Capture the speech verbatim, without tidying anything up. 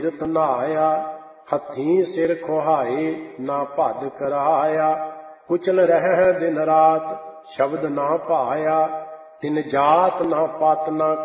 ਤੀਰਥ ਨਹਾਇਆ, ਹੱਥੀਂ ਸਿਰ ਖੁਹਾਏ ਨਾ ਭੱਦ ਕਰਾਇਆ। ਕੁਚਲ ਰਹਿ ਦਿਨ ਰਾਤ ਸ਼ਬਦ ਨਾ ਭਾਇਆ, ਤਿਨ ਜਾਤ ਨਾ ਪਤ ਨਾ